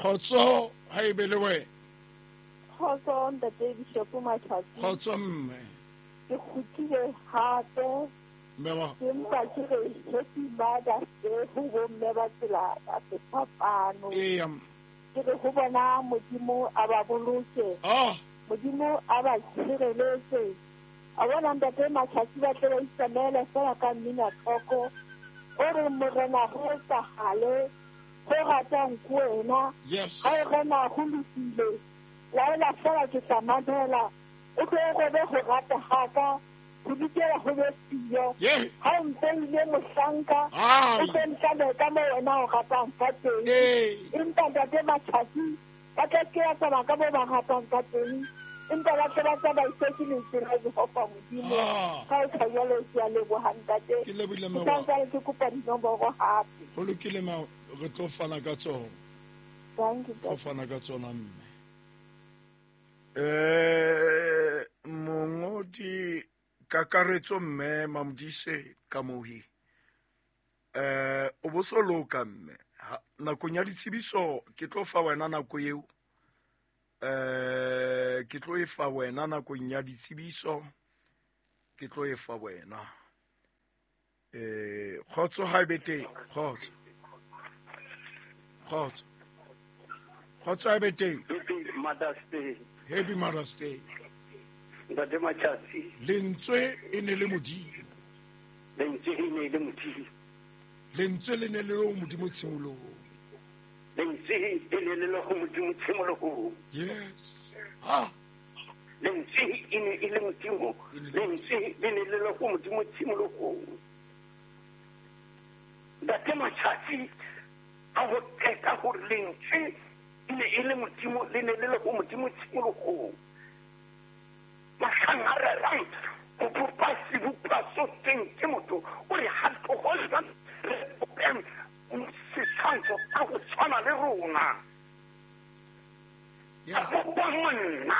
Khotso ha e be le wena. Khotso ntate Bishop Mathatsi. Khotso mme. Ke khutile hape. Mema. Ke mpa ke re happy Mother's Day ho bomme ba tsela ya sefapano. Ke re ho bona Modimo a ba boloke. Modimo a ba tshireletse. A bona ntate Mathatsi ba tle ba isamele fela ka mmina tlhoko. O re morena ho sahale. Ho ratang ko wena. Ha o rena go lefile. La ela fela ke sa mamela. O tlo go be go rata haka. Go dikela go be siyo. Ha o mpehile mohlanka. O tlo ntlabe ka mo wena o ratang ka teng. Empa ntate Mathatsi ba tla ke ya tsama ka mo ba ratang ka teng. Empa ba tla ba ise letsela di hofa Modimo. Ka o tshwanyalo ya lebohang ntate. Ke lebile me wa. Ke kopa dinomoro hape. Go lokile ma re tlo fana ka tsona. Thank you. Go fana ka tsona mme. Mongodi kakaretso mme Mamodise ka mohi. O bo so loka mme. Nakong ya ditsebiso ke tlo fa wena nako eo. Ke tlo e fa wena nakong ya ditsebiso. Ke tlo e fa wena. Khotso ha be teng, khotso. Khotso. Khotso ha be teng. Happy Mother's Day. Ntate Mathatsi. Lentswe e ne le Modimo. Lentswe e ne le Modimo. Lentswe le ne le lo Modimo tshimologo. Lentswe e ne le lo Modimo tshimologo. Yes. Lentswe e ne le Modimo. Lentswe le ne le lo Modimo tshimologo. Ntate Mathatsi a go teka gore lentswe e ne e le Modimo le ne le lo Modimo tshimologo. Masangarang go bopa sebupaso teng ke motho o re ha tlogola setshwantsho ka go tshwana le rona a bopa monna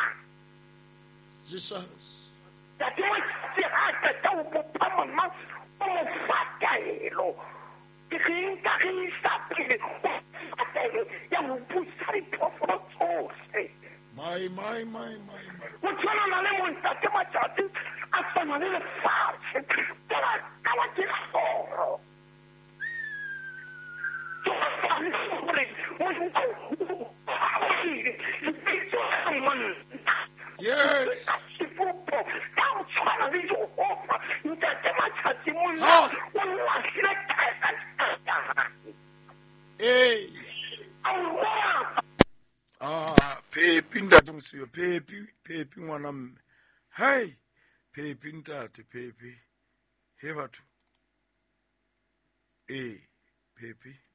Jesus tate Mathatsi ga a qeta go bopa monna o mo fataelo ke reng ka ge isa pele fataelo ya go busa diphoofolo tsohle. My. O tshwana le montate Mathatsi a tshwana le lefatshe kala ke hloro. Yes. Ka o tshwana le Jehova ntate Mathatsi monna o lahlile kae. Pepi ntate Mosiyo, Pepi ngwana mme. Hai, Pepi ntate, Pepi. He batho. Pepi.